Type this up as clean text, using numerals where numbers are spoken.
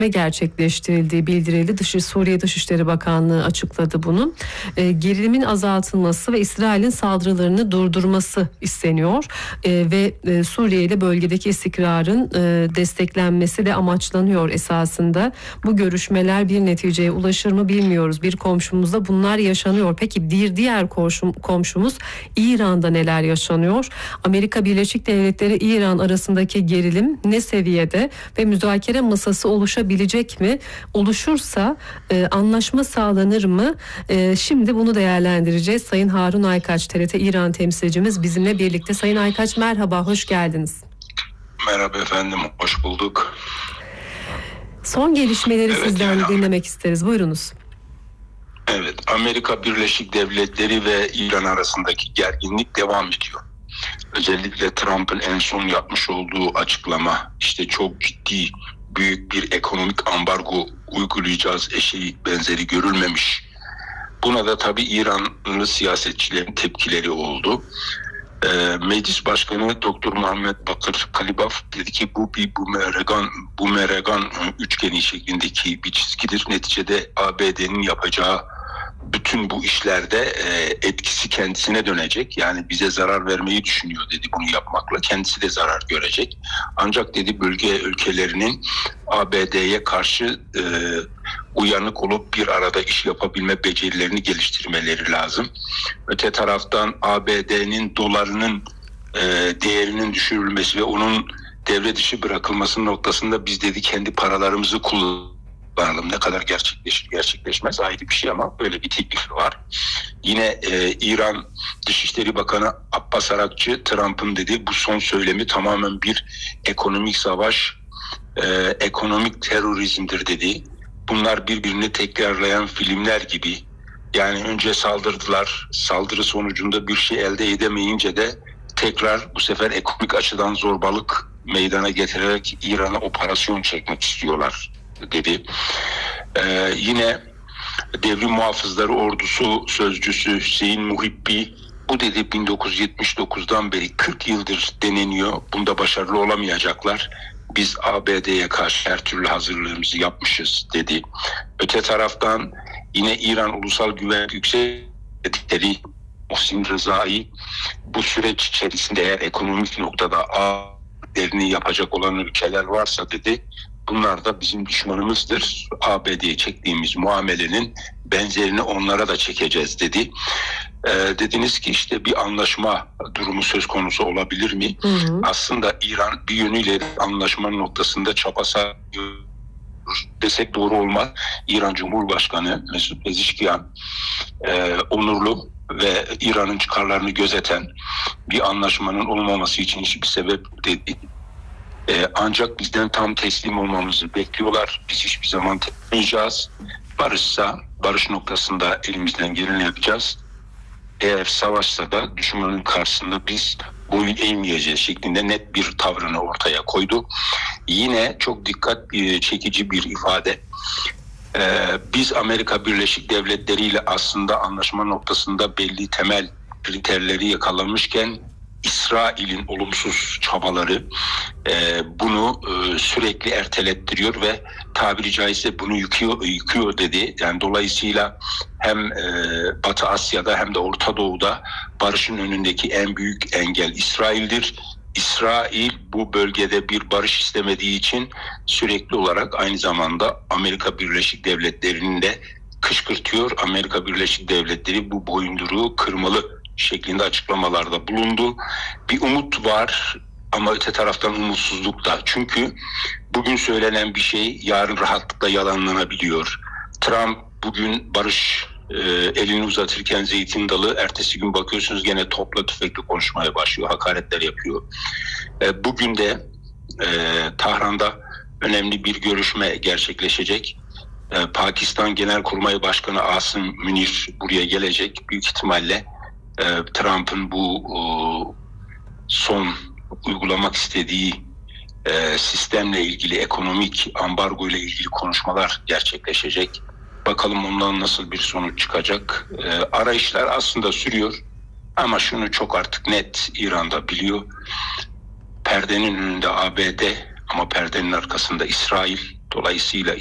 gerçekleştirildiği bildirildi. Suriye Dışişleri Bakanlığı açıkladı bunu. Gerilimin azaltılması ve İsrail'in saldırılarını durdurması isteniyor. Ve Suriye ile bölgedeki istikrarın desteklenmesi de amaçlanıyor esasında. Bu görüşmeler bir neticeye ulaşır mı bilmiyoruz. Bir komşumuzda bunlar yaşanıyor. Peki bir diğer komşumuz İran'da neler yaşanıyor? Amerika Birleşik Devletleri İran arasındaki gerilim ne seviyede ve müzakere masası oluşabilecek mi? Oluşursa anlaşma sağlanır mı? Şimdi bunu değerlendireceğiz. Sayın Harun Aykaç, TRT İran temsilcimiz bizimle birlikte. Sayın Aykaç merhaba, hoş geldiniz. Merhaba efendim, hoş bulduk. Son gelişmeleri sizden dinlemek isteriz. Buyurunuz. Evet, Amerika Birleşik Devletleri ve İran arasındaki gerginlik devam ediyor. Özellikle Trump'ın en son yapmış olduğu açıklama, işte çok ciddi, büyük bir ekonomik ambargo uygulayacağız, eşi benzeri görülmemiş. Buna da tabii İranlı siyasetçilerin tepkileri oldu. Meclis Başkanı Dr. Muhammed Bakır Kalibaf dedi ki bu bir bumerang üçgeni şeklindeki bir çizgidir. Neticede ABD'nin yapacağı bütün bu işlerde etkisi kendisine dönecek. Yani bize zarar vermeyi düşünüyor dedi bunu yapmakla. Kendisi de zarar görecek. Ancak dedi bölge ülkelerinin ABD'ye karşı uyanık olup bir arada iş yapabilme becerilerini geliştirmeleri lazım. Öte taraftan ABD'nin dolarının değerinin düşürülmesi ve onun devre dışı bırakılması noktasında biz dedi kendi paralarımızı kullanalım. Ne kadar gerçekleşir gerçekleşmez ayrı bir şey ama böyle bir teklif var. Yine İran Dışişleri Bakanı Abbas Arakçı Trump'ın dedi bu son söylemi tamamen bir ekonomik savaş, ekonomik terörizmdir dedi. Bunlar birbirini tekrarlayan filmler gibi. Yani önce saldırdılar, saldırı sonucunda bir şey elde edemeyince de tekrar bu sefer ekonomik açıdan zorbalık meydana getirerek İran'a operasyon çekmek istiyorlar dedi. Yine Devrim Muhafızları Ordusu Sözcüsü Hüseyin Muhibbi bu dedi 1979'dan beri 40 yıldır deneniyor. Bunda başarılı olamayacaklar. Biz ABD'ye karşı her türlü hazırlığımızı yapmışız dedi. Öte taraftan yine İran Ulusal Güvenlik Yüksek Dedikleri Muhsin Rızai bu süreç içerisinde eğer ekonomik noktada derini yapacak olan ülkeler varsa dedi bunlar da bizim düşmanımızdır. ABD'ye çektiğimiz muamelenin benzerini onlara da çekeceğiz dedi. Dediniz ki işte bir anlaşma durumu söz konusu olabilir mi? Hı hı. Aslında İran bir yönüyle anlaşmanın noktasında çaba sarıyor desek doğru olmaz. İran Cumhurbaşkanı Mesut Pezeshkian onurlu ve İran'ın çıkarlarını gözeten bir anlaşmanın olmaması için hiçbir sebep dedi. Ancak bizden tam teslim olmamızı bekliyorlar. Biz hiçbir zaman teslim. Barışsa, barış noktasında elimizden geleni yapacağız. Eğer savaşsa da düşmanın karşısında biz boyun eğmeyeceğiz şeklinde net bir tavrını ortaya koydu. Yine çok dikkat çekici bir ifade. Biz Amerika Birleşik Devletleri ile aslında anlaşma noktasında belli temel kriterleri yakalamışken İsrail'in olumsuz çabaları bunu sürekli ertelettiriyor ve tabiri caizse bunu yıkıyor dedi. Yani dolayısıyla hem Batı Asya'da hem de Orta Doğu'da barışın önündeki en büyük engel İsrail'dir. İsrail bu bölgede bir barış istemediği için sürekli olarak aynı zamanda Amerika Birleşik Devletleri'nin de kışkırtıyor. Amerika Birleşik Devletleri bu boyunduruğu kırmalı şeklinde açıklamalarda bulundu. Bir umut var ama öte taraftan umutsuzluk da. Çünkü bugün söylenen bir şey yarın rahatlıkla yalanlanabiliyor. Trump bugün barış elini uzatırken zeytin dalı, ertesi gün bakıyorsunuz gene topla tüfekle konuşmaya başlıyor, hakaretler yapıyor. Bugün de Tahran'da önemli bir görüşme gerçekleşecek. Pakistan Genelkurmay Başkanı Asım Münir buraya gelecek. Büyük ihtimalle Trump'ın bu son uygulamak istediği sistemle ilgili, ekonomik ambargo ile ilgili konuşmalar gerçekleşecek. Bakalım ondan nasıl bir sonuç çıkacak. Arayışlar aslında sürüyor ama şunu çok artık net İran'da biliyor. Perdenin önünde ABD ama perdenin arkasında İsrail. Dolayısıyla